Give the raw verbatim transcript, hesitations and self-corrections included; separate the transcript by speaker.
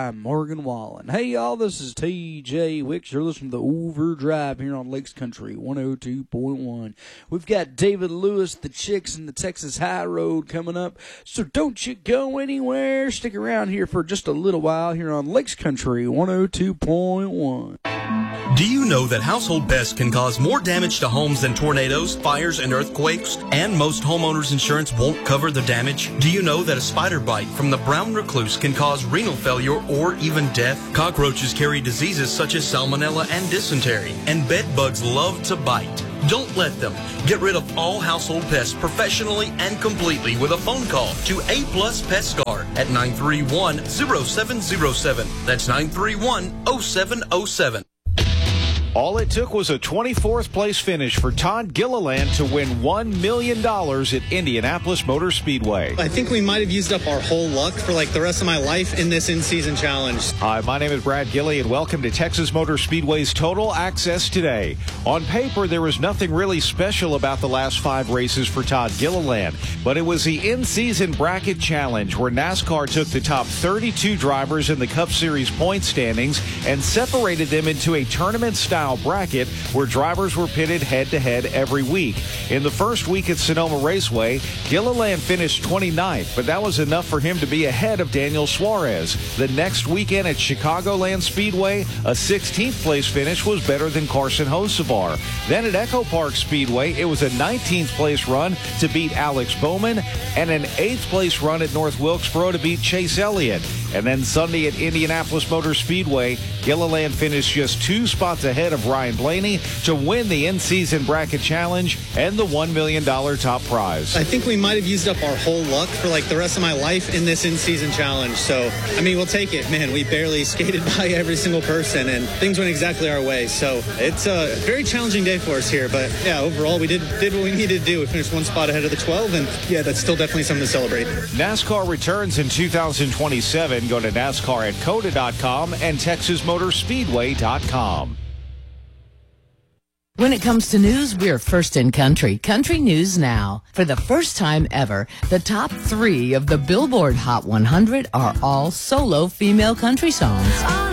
Speaker 1: I'm Morgan Wallen. Hey, y'all, this is T J Wicks. You're listening to the Overdrive here on Lakes Country one oh two point one. We've got David Lewis, the Chicks, and the Texas High Road coming up, so don't you go anywhere. Stick around here for just a little while here on Lakes Country one oh two point one.
Speaker 2: Do you know that household pests can cause more damage to homes than tornadoes, fires, and earthquakes? And most homeowners' insurance won't cover the damage? Do you know that a spider bite from the brown recluse can cause renal failure or even death? Cockroaches carry diseases such as salmonella and dysentery, and bed bugs love to bite. Don't let them. Get rid of all household pests professionally and completely with a phone call to A Plus Pest Guard at nine three one, oh seven oh seven. That's nine three one, oh seven oh seven.
Speaker 3: All it took was a twenty-fourth place finish for Todd Gilliland to win one million dollars at Indianapolis Motor Speedway.
Speaker 4: I think we might have used up our whole luck for like the rest of my life in this in-season challenge.
Speaker 3: Hi, my name is Brad Gilley, and welcome to Texas Motor Speedway's Total Access Today. On paper, there was nothing really special about the last five races for Todd Gilliland, but it was the in-season bracket challenge where NASCAR took the top thirty-two drivers in the Cup Series point standings and separated them into a tournament-style bracket where drivers were pitted head-to-head every week. In the first week at Sonoma Raceway, Gilliland finished twenty-ninth, but that was enough for him to be ahead of Daniel Suarez. The next weekend at Chicagoland Speedway, a sixteenth place finish was better than Carson Hocevar. Then at Echo Park Speedway, it was a nineteenth place run to beat Alex Bowman and an eighth place run at North Wilkesboro to beat Chase Elliott. And then Sunday at Indianapolis Motor Speedway, Gilliland finished just two spots ahead of Ryan Blaney to win the in-season bracket challenge and the one million dollars top prize.
Speaker 4: I think we might have used up our whole luck for like the rest of my life in this in-season challenge. So, I mean, we'll take it. Man, we barely skated by every single person, and things went exactly our way. So it's a very challenging day for us here. But, yeah, overall, we did, did what we needed to do. We finished one spot ahead of the twelve, and, yeah, that's still definitely something to celebrate.
Speaker 3: NASCAR returns in two thousand twenty-seven. Go to NASCAR at COTA dot com and Texas Motor Speedway dot com.
Speaker 5: When it comes to news, we're first in country. Country News Now. For the first time ever, the top three of the Billboard Hot one hundred are all solo female country songs.